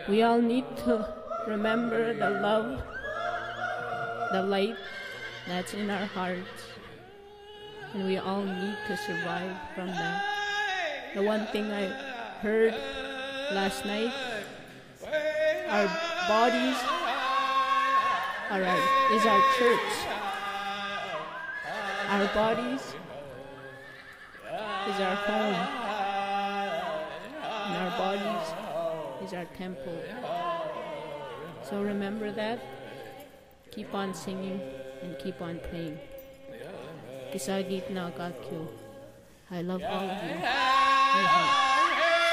We all need to remember the love, the light that's in our hearts, and we all need to survive from that. The one thing I heard last night, our bodies is our church. Our bodies is our home, and our bodies is our temple. So remember that. Keep on singing and keep on praying. Kisagit na kakyo. I love all of you.